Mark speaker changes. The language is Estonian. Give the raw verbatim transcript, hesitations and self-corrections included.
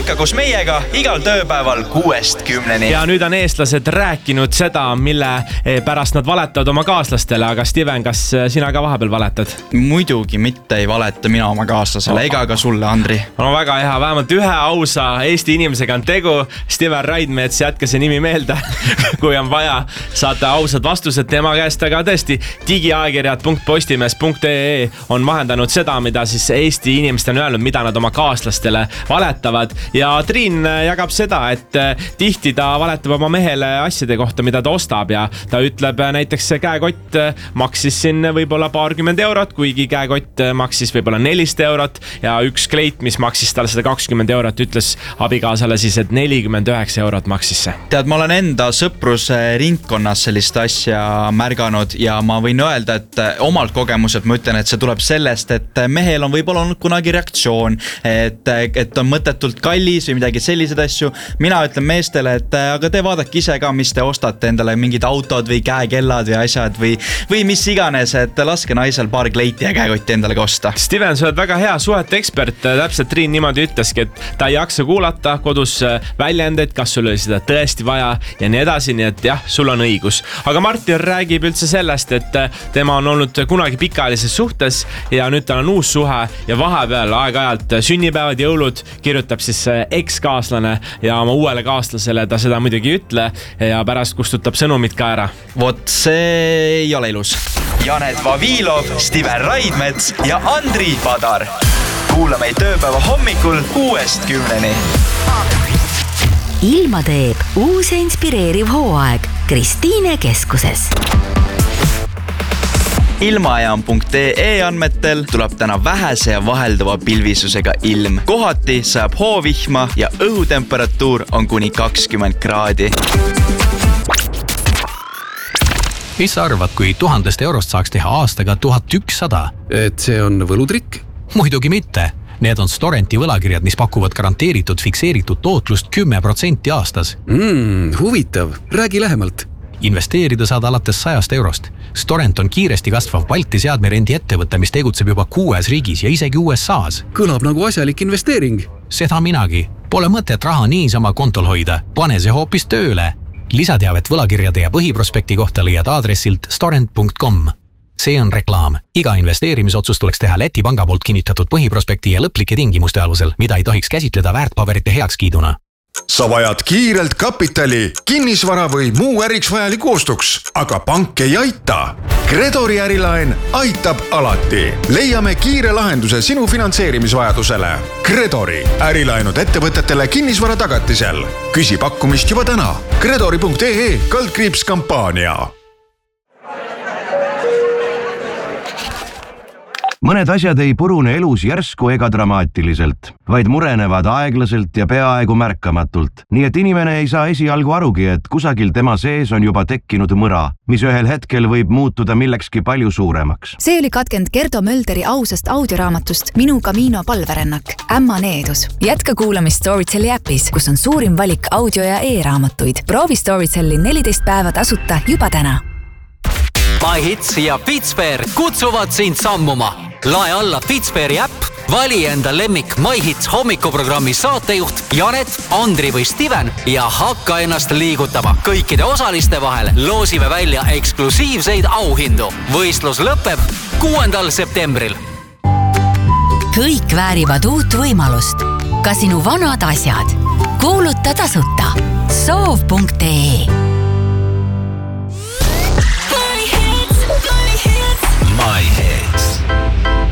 Speaker 1: ikka koos meiega igal tööpäeval kuuest kümneni.
Speaker 2: Ja nüüd on eestlased rääkinud seda, mille pärast nad valetavad oma kaaslastele, aga Steven, kas sina ka vahepeal valetad?
Speaker 1: Muidugi mitte ei valeta mina oma kaaslasele, ega ka sulle, Andri.
Speaker 2: No väga hea, vähemalt ühe ausa Eesti inimesega on tegu. Steven Raidmets, jätke see nimi meelde, kui on vaja saata ausad vastused tema käest, aga tõesti digiajakirjad punkt postimees punkt ee on vahendanud seda, mida siis Eesti inimestel on öelnud, mida nad oma kaaslastele valetavad. Ja Triin jagab seda, et tihti ta valetab oma mehele asjade kohta, mida ta ostab ja ta ütleb näiteks see käekott maksis siin võib-olla paarkümmend eurot, kuigi käekott maksis võib-olla nelist eurot ja üks kleit, mis maksis tal sada kakskümmend eurot, ütles abikaasale siis, et nelikümmend üheksa eurot maksis see.
Speaker 1: Tead, ma olen enda sõpruse ringkonnas sellist asja märganud ja ma võin öelda, et omalt kogemuselt ma ütlen, et see tuleb sellest, et mehel on võib-olla olnud kunagi reaktsioon, et, et on mõttetult kallis või midagi sellised asju. Mina ütlen meestele, et aga te vaadake ise ka, mis te ostate endale, mingid autod või käekellad või asjad või, või mis iganes, et laske naisel paar kleiti ja käekotti endale kosta.
Speaker 2: Steven, sa oled väga hea suhete ekspert, täpselt Triin niimoodi ütleski, et ta ei jaksa kuulata kodus väljendeid, kas sul oli seda tõesti vaja ja nii edasi, nii et jah, sul on õigus. Aga Martin räägib üldse sellest, et tema on olnud kunagi pikaajalises suhtes ja nüüd tal on uus suhe ja vahepeal aeg-ajalt sünnipäevad, jõulud kirjutab siis ekskaaslane ja oma uuele kaaslasele ta seda muidugi ei ütle ja pärast kustutab sõnumit ka ära.
Speaker 1: Vot see ei ole ilus. Janet Vavilov, Steven Raidmets ja Andri Padar. Kuula meid tööpäeva hommikul kuuest kümneni.
Speaker 3: Ilma teeb uus ja inspireeriv hooaeg Kristiine keskuses.
Speaker 1: Ilmaajam punkt ee andmetel tuleb täna vähese ja vahelduva pilvisusega ilm. Kohati saab hoovihma ja õhutemperatuur on kuni kakskümmend kraadi.
Speaker 4: Mis sa arvad, kui tuhandest eurost saaks teha aastaga tuhat ükssada?
Speaker 5: Et see on võlutrikk?
Speaker 4: Muidugi mitte. Need on Storenti võlakirjad, mis pakuvad garanteeritud fikseeritud tootlust kümme protsenti aastas.
Speaker 5: Mm, huvitav. Räägi lähemalt.
Speaker 4: Investeerida saad alates sajast eurost. Storent on kiiresti kasvav Balti seadmerendi ettevõte, mis tegutseb juba kuues riigis ja isegi U S A-s.
Speaker 5: Kõlab nagu asjalik investeering.
Speaker 4: Seda minagi. Pole mõtet raha niisama kontol hoida. Pane see hoopis tööle. Lisateavet võlakirjade ja põhiprospekti kohta leiad aadressilt storent punkt com. See on reklaam. Iga investeerimisotsus tuleks teha Läti panga poolt kinnitatud põhiprospekti ja lõplike tingimuste alusel, mida ei tohiks käsitleda väärtpaberite heakskiiduna.
Speaker 6: Sa vajad kiirelt kapitali, kinnisvara või muu äriks vajaliku ostuks, aga pank ei aita. Credori ärilaen aitab alati. Leiame kiire lahenduse sinu finantseerimisvajadusele. Credori ärilaenud ettevõtetele kinnisvara tagatisel. Küsi pakkumist juba täna. Credori punkt ee kaldkriips kampaania.
Speaker 7: Mõned asjad ei purune elus järsku ega dramaatiliselt, vaid murenevad aeglaselt ja peaaegu märkamatult. Nii et inimene ei saa esialgu arugi, et kusagil tema sees on juba tekkinud mõra, mis ühel hetkel võib muutuda millekski palju suuremaks.
Speaker 8: See oli katkend Gerdo Mölderi ausast audioraamatust Minu Camino palverännak, Ämma needus. Jätka kuulamist Storytelli äpis, kus on suurim valik audio- ja e-raamatuid. Proovi Storytelli neliteist päeva tasuta juba täna.
Speaker 9: MyHits ja Fitsper kutsuvad sind sammuma. Lae alla Fitsperi äpp, vali enda lemmik MyHits hommikuprogrammi saatejuht Janet, Andri või Steven ja hakka ennast liigutama. Kõikide osaliste vahel loosime välja eksklusiivseid auhindu. Võistlus lõpeb kuuendal septembril.
Speaker 3: Kõik väärivad uut võimalust. Ka sinu vanad asjad. Kuuluta tasuta. soov punkt ee